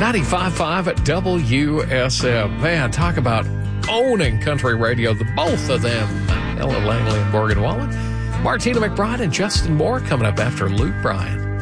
95.5 at WSF. Man, talk about owning country radio, the both of them. Ella Langley and Morgan Wallen. Martina McBride and Justin Moore coming up after Luke Bryan.